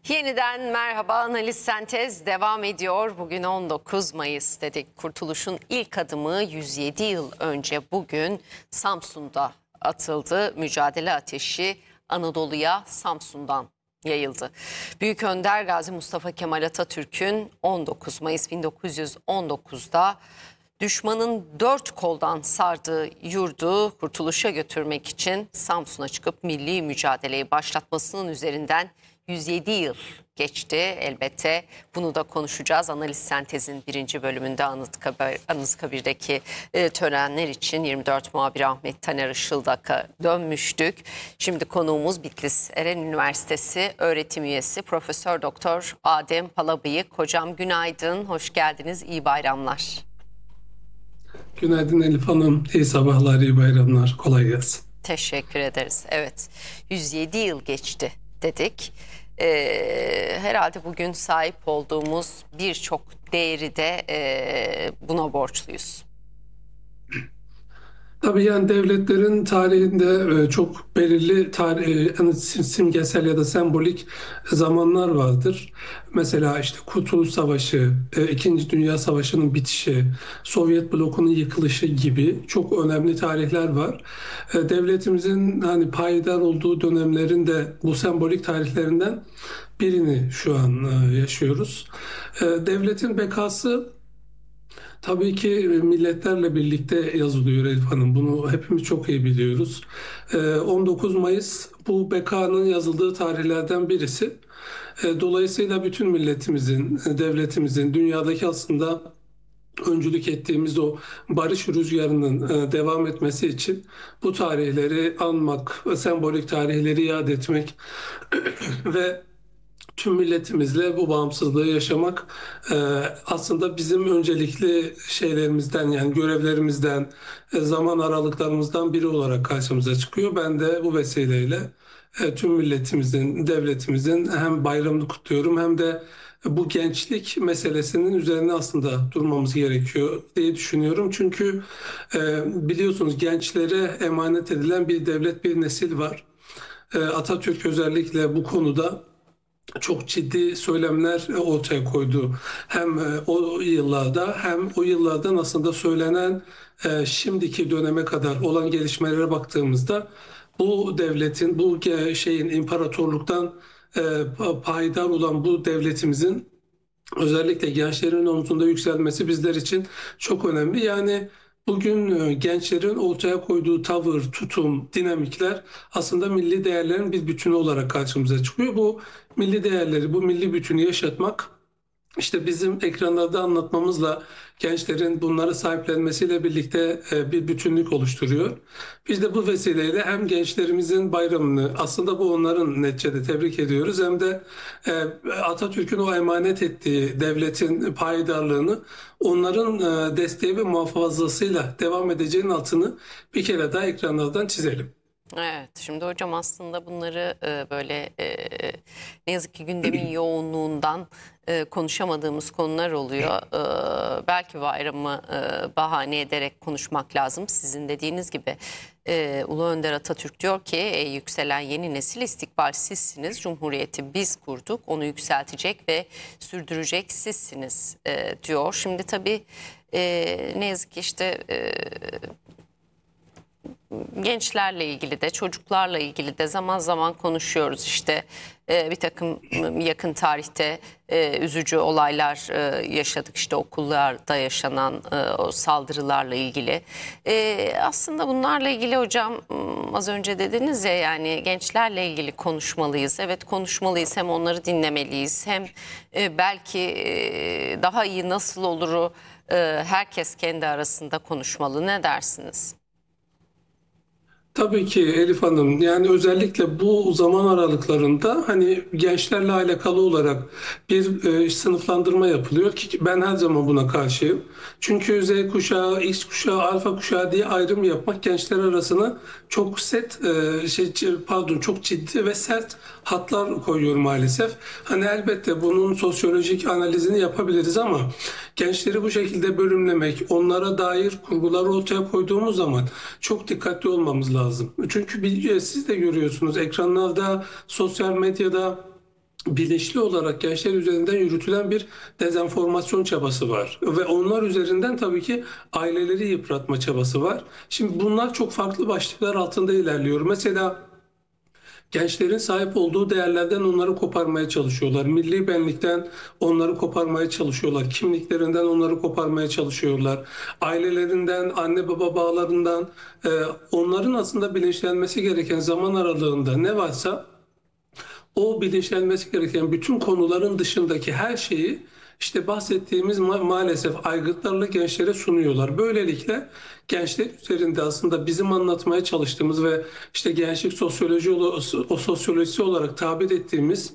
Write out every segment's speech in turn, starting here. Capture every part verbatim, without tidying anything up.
Yeniden merhaba, Analiz Sentez devam ediyor. Bugün on dokuz Mayıs dedik. Kurtuluşun ilk adımı yüz yedi yıl önce bugün Samsun'da atıldı. Mücadele ateşi Anadolu'ya Samsun'dan yayıldı. Büyük Önder Gazi Mustafa Kemal Atatürk'ün on dokuz Mayıs bin dokuz yüz on dokuz'da düşmanın dört koldan sardığı yurdu kurtuluşa götürmek için Samsun'a çıkıp milli mücadeleyi başlatmasının üzerinden yüz yedi yıl geçti. Elbette bunu da konuşacağız. Analiz Sentez'in birinci bölümünde Anıtkabir, Anıtkabir'deki e, törenler için yirmi dört muhabiri Ahmet Taner Işıldak'a dönmüştük. Şimdi konuğumuz Bitlis Eren Üniversitesi öğretim üyesi Profesör Doktor Adem Palabıyık. Hocam günaydın, hoş geldiniz, iyi bayramlar. Günaydın Elif Hanım. İyi sabahlar, iyi bayramlar. Kolay gelsin. Teşekkür ederiz. Evet, yüz yedi yıl geçti dedik. Ee, herhalde bugün sahip olduğumuz birçok değeri de e, buna borçluyuz. Tabii yani devletlerin tarihinde e, çok belirli tarih, yani simgesel ya da sembolik zamanlar vardır. Mesela işte Kurtuluş Savaşı, e, İkinci Dünya Savaşı'nın bitişi, Sovyet blokunun yıkılışı gibi çok önemli tarihler var. E, Devletimizin hani payidar olduğu dönemlerin de bu sembolik tarihlerinden birini şu an e, yaşıyoruz. E, Devletin bekası tabii ki milletlerle birlikte yazılıyor Elif Hanım. Bunu hepimiz çok iyi biliyoruz. Ee, on dokuz Mayıs bu bekanın yazıldığı tarihlerden birisi. Ee, Dolayısıyla bütün milletimizin, devletimizin, dünyadaki aslında öncülük ettiğimiz o barış rüzgarının e, devam etmesi için bu tarihleri anmak, sembolik tarihleri yad etmek ve tüm milletimizle bu bağımsızlığı yaşamak e, aslında bizim öncelikli şeylerimizden, yani görevlerimizden, e, zaman aralıklarımızdan biri olarak karşımıza çıkıyor. Ben de bu vesileyle e, tüm milletimizin, devletimizin hem bayramını kutluyorum hem de bu gençlik meselesinin üzerine aslında durmamız gerekiyor diye düşünüyorum. Çünkü e, biliyorsunuz gençlere emanet edilen bir devlet, bir nesil var. E, Atatürk özellikle bu konuda çok ciddi söylemler ortaya koydu. Hem e, o yıllarda hem o yıllardan aslında söylenen e, şimdiki döneme kadar olan gelişmelere baktığımızda bu devletin, bu şeyin imparatorluktan e, payidar olan bu devletimizin özellikle gençlerin omzunda yükselmesi bizler için çok önemli. Yani bugün e, gençlerin ortaya koyduğu tavır, tutum, dinamikler aslında milli değerlerin bir bütünü olarak karşımıza çıkıyor. Bu milli değerleri, bu milli bütünü yaşatmak işte bizim ekranlarda anlatmamızla gençlerin bunları sahiplenmesiyle birlikte e, bir bütünlük oluşturuyor. Biz de bu vesileyle hem gençlerimizin bayramını, aslında bu onların neticede, tebrik ediyoruz, hem de e, Atatürk'ün o emanet ettiği devletin payidarlığını onların e, desteği ve muhafazasıyla devam edeceğinin altını bir kere daha ekranlardan çizelim. Evet, şimdi hocam aslında bunları e, böyle e, ne yazık ki gündemin yoğunluğundan e, konuşamadığımız konular oluyor. E, belki bayramı e, bahane ederek konuşmak lazım. Sizin dediğiniz gibi e, Ulu Önder Atatürk diyor ki e, yükselen yeni nesil istikbal sizsiniz. Cumhuriyeti biz kurduk, onu yükseltecek ve sürdürecek sizsiniz e, diyor. Şimdi tabii e, ne yazık ki işte... E, gençlerle ilgili de çocuklarla ilgili de zaman zaman konuşuyoruz. İşte e, bir takım yakın tarihte e, üzücü olaylar e, yaşadık. İşte okullarda yaşanan e, o saldırılarla ilgili. E, aslında bunlarla ilgili hocam az önce dediniz ya, yani gençlerle ilgili konuşmalıyız. Evet, konuşmalıyız, hem onları dinlemeliyiz hem e, belki e, daha iyi nasıl oluru e, herkes kendi arasında konuşmalı. Ne dersiniz? Tabii ki Elif Hanım, yani özellikle bu zaman aralıklarında hani gençlerle alakalı olarak bir e, sınıflandırma yapılıyor ki ben her zaman buna karşıyım. Çünkü Z kuşağı, X kuşağı, alfa kuşağı diye ayrım yapmak gençler arasına çok set e, şey pardon çok ciddi ve sert hatlar koyuyor maalesef. Hani elbette bunun sosyolojik analizini yapabiliriz ama gençleri bu şekilde bölümlemek, onlara dair kurgular ortaya koyduğumuz zaman çok dikkatli olmamız lazım. Çünkü bir- siz de görüyorsunuz ekranlarda, sosyal medyada bilinçli olarak gençler üzerinden yürütülen bir dezenformasyon çabası var. Ve onlar üzerinden tabii ki aileleri yıpratma çabası var. Şimdi bunlar çok farklı başlıklar altında ilerliyor. Mesela gençlerin sahip olduğu değerlerden onları koparmaya çalışıyorlar. Milli benlikten onları koparmaya çalışıyorlar. Kimliklerinden onları koparmaya çalışıyorlar. Ailelerinden, anne baba bağlarından, e, onların aslında bilinçlenmesi gereken zaman aralığında ne varsa o bilinçlenmesi gereken bütün konuların dışındaki her şeyi işte bahsettiğimiz ma- maalesef aygıtlarla gençlere sunuyorlar. Böylelikle gençler üzerinde aslında bizim anlatmaya çalıştığımız ve işte gençlik sosyoloji o sosyolojisi olarak tabir ettiğimiz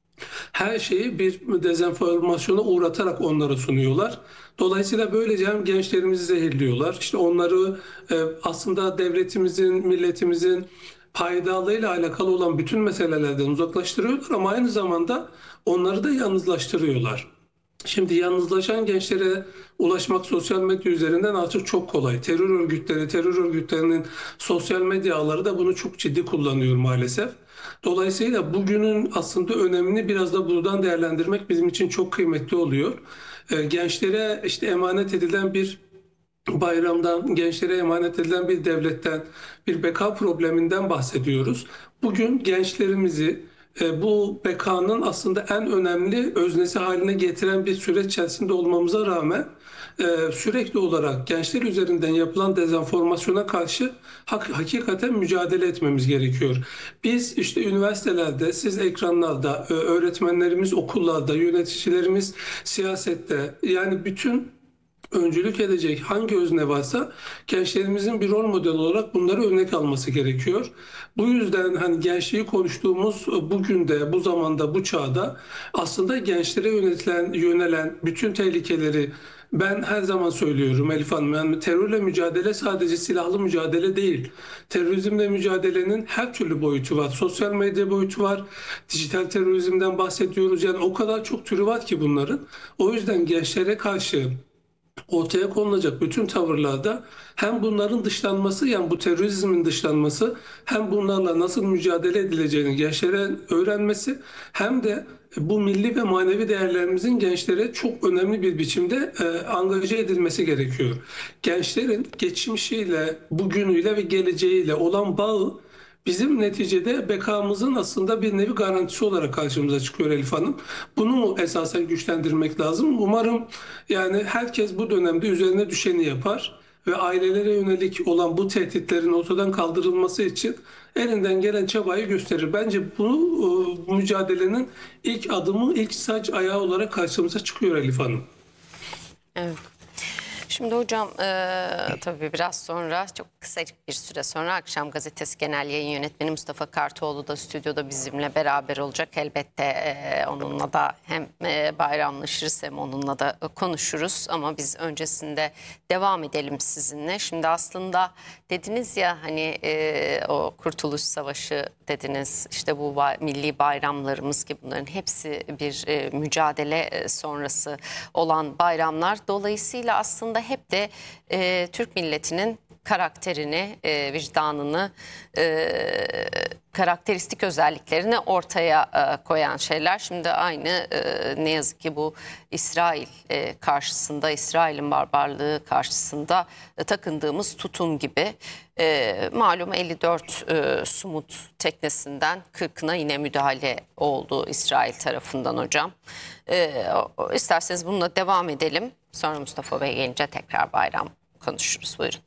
her şeyi bir dezenformasyona uğratarak onlara sunuyorlar. Dolayısıyla böylece hem gençlerimizi zehirliyorlar. İşte onları e, aslında devletimizin, milletimizin paydalığıyla alakalı olan bütün meselelerden uzaklaştırıyorlar ama aynı zamanda onları da yalnızlaştırıyorlar. Şimdi yalnızlaşan gençlere ulaşmak sosyal medya üzerinden artık çok kolay. Terör örgütleri, terör örgütlerinin sosyal medya ağları da bunu çok ciddi kullanıyor maalesef. Dolayısıyla bugünün aslında önemini biraz da buradan değerlendirmek bizim için çok kıymetli oluyor. Ee, Gençlere işte emanet edilen bir bayramdan, gençlere emanet edilen bir devletten, bir beka probleminden bahsediyoruz. Bugün gençlerimizi e, bu bekanın aslında en önemli öznesi haline getiren bir süreç içerisinde olmamıza rağmen e, sürekli olarak gençler üzerinden yapılan dezenformasyona karşı hak, hakikaten mücadele etmemiz gerekiyor. Biz işte üniversitelerde, siz ekranlarda, e, öğretmenlerimiz okullarda, yöneticilerimiz siyasette, yani bütün öncülük edecek hangi özne varsa gençlerimizin bir rol model olarak bunları örnek alması gerekiyor. Bu yüzden hani gençliği konuştuğumuz bugün de, bu zamanda, bu çağda aslında gençlere yönetilen, yönelen bütün tehlikeleri ben her zaman söylüyorum Elif Hanım. Yani terörle mücadele sadece silahlı mücadele değil. Terörizmle mücadelenin her türlü boyutu var. Sosyal medya boyutu var. Dijital terörizmden bahsediyoruz. Yani o kadar çok türü var ki bunların. O yüzden gençlere karşı ortaya konulacak bütün tavırlarda hem bunların dışlanması, yani bu terörizmin dışlanması, hem bunlarla nasıl mücadele edileceğini gençlere öğrenmesi, hem de bu milli ve manevi değerlerimizin gençlere çok önemli bir biçimde e, angaje edilmesi gerekiyor. Gençlerin geçmişiyle, bugünüyle ve geleceğiyle olan bağı bizim neticede bekamızın aslında bir nevi garantisi olarak karşımıza çıkıyor Elif Hanım. Bunu esasen güçlendirmek lazım. Umarım yani herkes bu dönemde üzerine düşeni yapar ve ailelere yönelik olan bu tehditlerin ortadan kaldırılması için elinden gelen çabayı gösterir. Bence bu, bu mücadelenin ilk adımı, ilk saç ayağı olarak karşımıza çıkıyor Elif Hanım. Evet. Şimdi hocam e, tabii biraz sonra, çok kısa bir süre sonra Akşam Gazetesi Genel Yayın Yönetmeni Mustafa Kartoğlu da stüdyoda bizimle beraber olacak. Elbette e, onunla da hem e, bayramlaşırız hem onunla da konuşuruz. Ama biz öncesinde devam edelim sizinle. Şimdi aslında dediniz ya hani e, o Kurtuluş Savaşı dediniz, işte bu bay, milli bayramlarımız ki bunların hepsi bir e, mücadele e, sonrası olan bayramlar. Dolayısıyla aslında hep de e, Türk milletinin karakterini, e, vicdanını, e, karakteristik özelliklerini ortaya e, koyan şeyler. Şimdi aynı e, ne yazık ki bu İsrail e, karşısında, İsrail'in barbarlığı karşısında e, takındığımız tutum gibi. E, malum elli dört e, Sumut teknesinden kırkına yine müdahale oldu İsrail tarafından hocam. E, isterseniz bununla devam edelim. Sonra Mustafa Bey gelince tekrar bayram konuşuruz. Buyurun.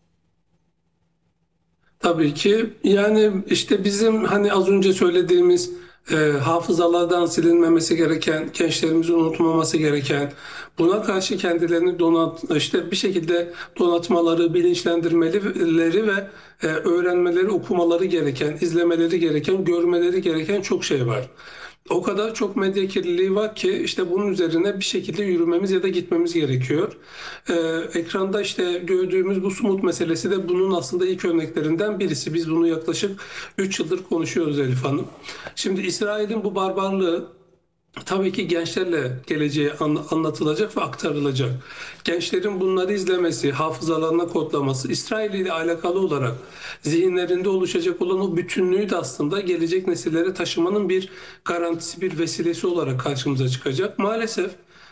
Tabii ki yani işte bizim hani az önce söylediğimiz e, hafızalardan silinmemesi gereken, gençlerimizin unutmaması gereken, buna karşı kendilerini donat, işte bir şekilde donatmaları, bilinçlendirmeleri ve e, öğrenmeleri, okumaları gereken, izlemeleri gereken, görmeleri gereken çok şey var. O kadar çok medya kirliliği var ki işte bunun üzerine bir şekilde yürümemiz ya da gitmemiz gerekiyor. Ee, ekranda işte gördüğümüz bu Sumut meselesi de bunun aslında ilk örneklerinden birisi. Biz bunu yaklaşık üç yıldır konuşuyoruz Elif Hanım. Şimdi İsrail'in bu barbarlığı Tabii ki gençlerle geleceği an- anlatılacak ve aktarılacak. Gençlerin bunları izlemesi, hafızalarına kodlaması, İsrail ile alakalı olarak zihinlerinde oluşacak olan o bütünlüğü de aslında gelecek nesillere taşımanın bir garantisi, bir vesilesi olarak karşımıza çıkacak. Maalesef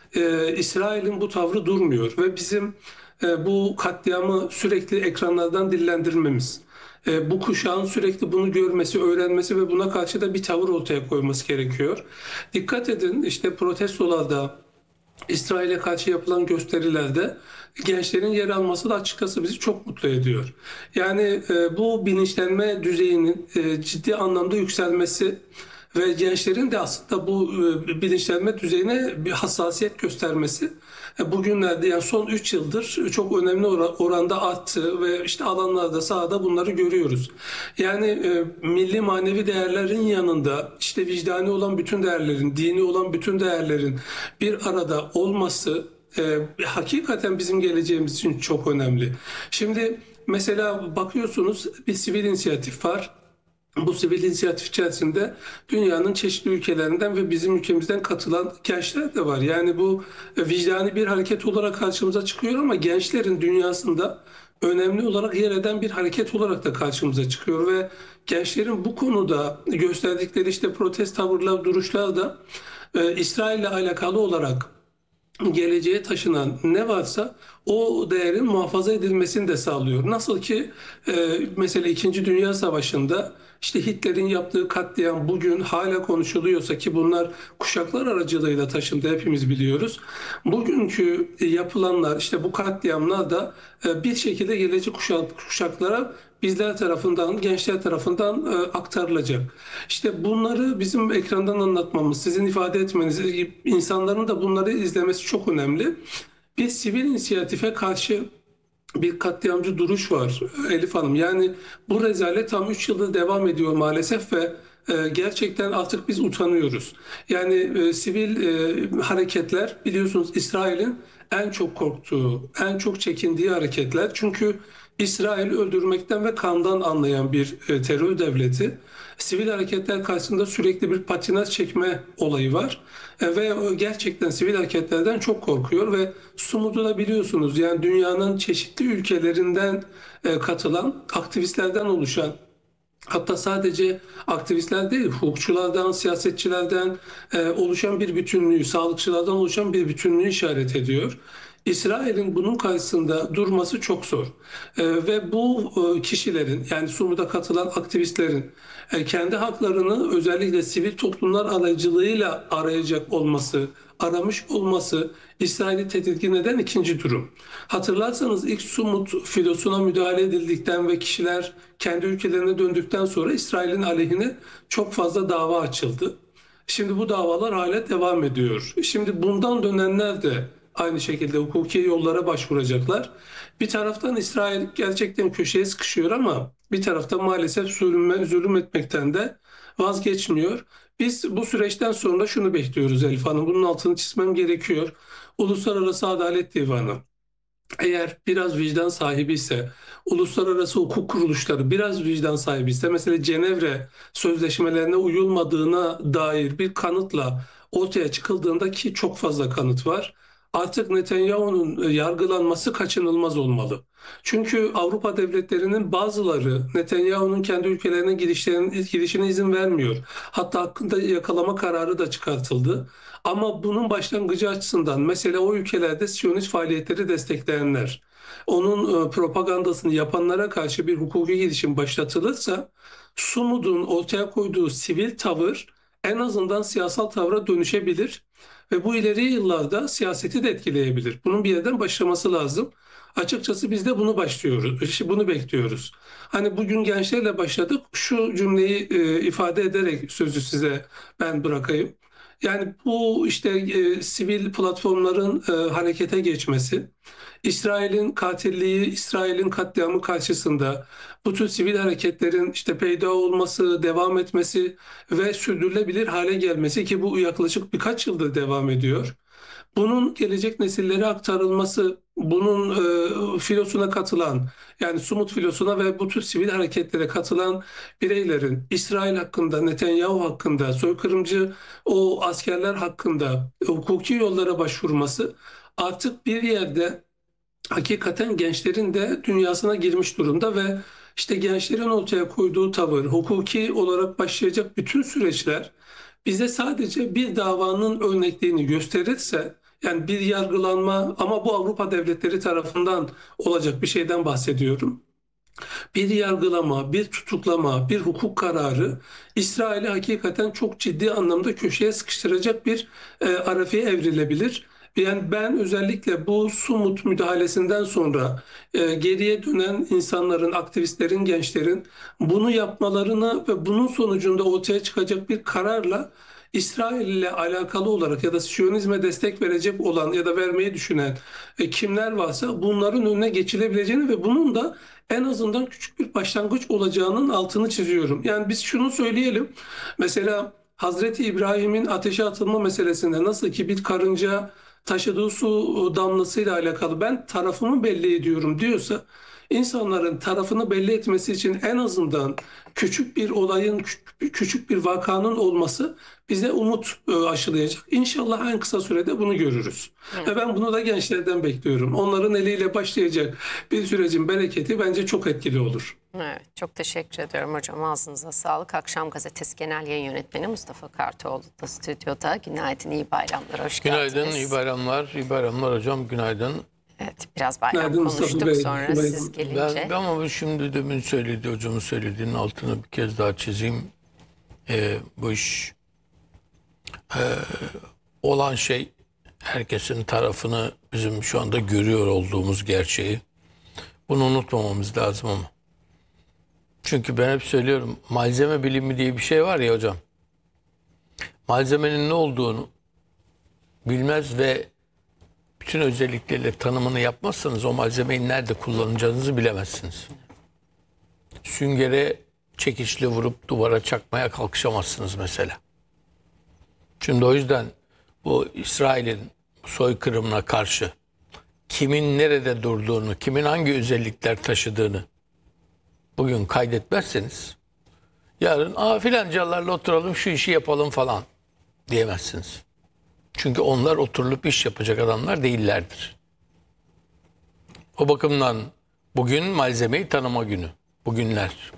e, İsrail'in bu tavrı durmuyor ve bizim e, bu katliamı sürekli ekranlardan dillendirmemiz, e, bu kuşağın sürekli bunu görmesi, öğrenmesi ve buna karşı da bir tavır ortaya koyması gerekiyor. Dikkat edin, işte protestolarda, İsrail'e karşı yapılan gösterilerde gençlerin yer alması da açıkçası bizi çok mutlu ediyor. Yani e, bu bilinçlenme düzeyinin e, ciddi anlamda yükselmesi ve gençlerin de aslında bu e, bilinçlenme düzeyine bir hassasiyet göstermesi e, bugünlerde, yani son üç yıldır çok önemli oranda arttı ve işte alanlarda, sahada bunları görüyoruz. Yani e, milli manevi değerlerin yanında işte vicdani olan bütün değerlerin, dini olan bütün değerlerin bir arada olması e, hakikaten bizim geleceğimiz için çok önemli. Şimdi mesela bakıyorsunuz, bir sivil inisiyatif var. Bu sivil inisiyatif içerisinde dünyanın çeşitli ülkelerinden ve bizim ülkemizden katılan gençler de var. Yani bu e, vicdani bir hareket olarak karşımıza çıkıyor ama gençlerin dünyasında önemli olarak yer eden bir hareket olarak da karşımıza çıkıyor ve gençlerin bu konuda gösterdikleri işte protest tavırlar, duruşlar da e, İsrail'le alakalı olarak geleceğe taşınan ne varsa o değerin muhafaza edilmesini de sağlıyor. Nasıl ki e, mesela İkinci Dünya Savaşı'nda işte Hitler'in yaptığı katliam bugün hala konuşuluyorsa, ki bunlar kuşaklar aracılığıyla taşındı, hepimiz biliyoruz. Bugünkü yapılanlar, işte bu katliamlar da e, bir şekilde gelecek kuşak, kuşaklara bizler tarafından, gençler tarafından e, aktarılacak. İşte bunları bizim ekrandan anlatmamız, sizin ifade etmeniz, insanların da bunları izlemesi çok önemli. Bir sivil inisiyatife karşı bir katliamcı duruş var Elif Hanım. Yani bu rezalet tam üç yıldır devam ediyor maalesef ve e, gerçekten artık biz utanıyoruz. Yani e, sivil e, hareketler, biliyorsunuz, İsrail'in en çok korktuğu, en çok çekindiği hareketler. Çünkü İsrail öldürmekten ve kandan anlayan bir e, terör devleti. Sivil hareketler karşısında sürekli bir patinaj çekme olayı var. E, ve gerçekten sivil hareketlerden çok korkuyor ve Sumud'u da biliyorsunuz, yani dünyanın çeşitli ülkelerinden e, katılan aktivistlerden oluşan, hatta sadece aktivistler değil, hukukçulardan, siyasetçilerden e, oluşan bir bütünlüğü, sağlıkçılardan oluşan bir bütünlüğü işaret ediyor. İsrail'in bunun karşısında durması çok zor. E, ve bu e, kişilerin, yani Sumud'a katılan aktivistlerin e, kendi haklarını özellikle sivil toplumlar aracılığıyla arayacak olması, aramış olması İsrail'i tedirgin eden ikinci durum. Hatırlarsanız ilk Sumud filosuna müdahale edildikten ve kişiler kendi ülkelerine döndükten sonra İsrail'in aleyhine çok fazla dava açıldı. Şimdi bu davalar hala devam ediyor. Şimdi bundan dönenler de aynı şekilde hukuki yollara başvuracaklar. Bir taraftan İsrail gerçekten köşeye sıkışıyor ama bir taraftan maalesef zulüm, zulüm etmekten de vazgeçmiyor. Biz bu süreçten sonra şunu bekliyoruz Elif Hanım. Bunun altını çizmem gerekiyor. Uluslararası Adalet Divanı eğer biraz vicdan sahibi ise, uluslararası hukuk kuruluşları biraz vicdan sahibi ise, mesela Cenevre sözleşmelerine uyulmadığına dair bir kanıtla ortaya çıkıldığında, ki çok fazla kanıt var, artık Netanyahu'nun yargılanması kaçınılmaz olmalı. Çünkü Avrupa devletlerinin bazıları Netanyahu'nun kendi ülkelerine girişlerine, girişine izin vermiyor. Hatta hakkında yakalama kararı da çıkartıldı. Ama bunun başlangıcı açısından, mesela o ülkelerde Siyonist faaliyetleri destekleyenler, onun e, propagandasını yapanlara karşı bir hukuki girişim başlatılırsa, Sumud'un ortaya koyduğu sivil tavır en azından siyasal tavra dönüşebilir ve bu ileri yıllarda siyaseti de etkileyebilir. Bunun bir yerden başlaması lazım. Açıkçası biz de bunu başlıyoruz, işte bunu bekliyoruz. Hani bugün gençlerle başladık. Şu cümleyi e, ifade ederek sözü size ben bırakayım. Yani bu işte e, sivil platformların e, harekete geçmesi, İsrail'in katilliği, İsrail'in katliamı karşısında bu tür sivil hareketlerin işte peyda olması, devam etmesi ve sürdürülebilir hale gelmesi, ki bu yaklaşık birkaç yıldır devam ediyor. Bunun gelecek nesillere aktarılması, bunun e, filosuna katılan, yani Sumut filosuna ve bu tür sivil hareketlere katılan bireylerin İsrail hakkında, Netanyahu hakkında, soykırımcı o askerler hakkında hukuki yollara başvurması artık bir yerde hakikaten gençlerin de dünyasına girmiş durumda ve işte gençlerin ortaya koyduğu tavır, hukuki olarak başlayacak bütün süreçler bize sadece bir davanın örnekliğini gösterirse, yani bir yargılanma, ama bu Avrupa devletleri tarafından olacak bir şeyden bahsediyorum. Bir yargılama, bir tutuklama, bir hukuk kararı İsrail'i hakikaten çok ciddi anlamda köşeye sıkıştıracak bir e, arefeye evrilebilir. Yani ben özellikle bu Sumut müdahalesinden sonra e, geriye dönen insanların, aktivistlerin, gençlerin bunu yapmalarını ve bunun sonucunda ortaya çıkacak bir kararla İsrail ile alakalı olarak ya da Siyonizme destek verecek olan ya da vermeyi düşünen e, kimler varsa bunların önüne geçilebileceğini ve bunun da en azından küçük bir başlangıç olacağının altını çiziyorum. Yani biz şunu söyleyelim. Mesela Hazreti İbrahim'in ateşe atılma meselesinde nasıl ki bir karınca taşıdığı su damlasıyla alakalı ben tarafımı belli ediyorum diyorsa, insanların tarafını belli etmesi için en azından küçük bir olayın, küçük bir vakanın olması bize umut e, aşılayacak. İnşallah en kısa sürede bunu görürüz. Evet. Ve ben bunu da gençlerden bekliyorum. Onların eliyle başlayacak bir sürecin bereketi bence çok etkili olur. Evet, çok teşekkür ediyorum hocam. Ağzınıza sağlık. Akşam Gazetesi Genel Yayın Yönetmeni Mustafa Kartoğlu da stüdyoda. Günaydın, iyi bayramlar. Hoş geldiniz. Günaydın, iyi bayramlar. İyi bayramlar hocam, günaydın. Evet, biraz bayram Günaydın Mustafa konuştuk Bey, sonra günaydın. siz gelince. Ben ama şimdi demin söyledi, hocamın söylediğinin altını bir kez daha çizeyim. Ee, bu iş e, olan şey, herkesin tarafını bizim şu anda görüyor olduğumuz gerçeği. Bunu unutmamamız lazım ama. Çünkü ben hep söylüyorum, malzeme bilimi diye bir şey var ya hocam. Malzemenin ne olduğunu bilmez ve bütün özellikleriyle tanımını yapmazsanız o malzemeyi nerede kullanacağınızı bilemezsiniz. Süngere çekiçle vurup duvara çakmaya kalkışamazsınız mesela. Şimdi o yüzden bu İsrail'in soykırımına karşı kimin nerede durduğunu, kimin hangi özellikler taşıdığını bugün kaydetmezseniz yarın aa filancalarla oturalım şu işi yapalım falan diyemezsiniz. Çünkü onlar oturulup iş yapacak adamlar değillerdir. O bakımdan bugün malzemeyi tanıma günü. Bugünler.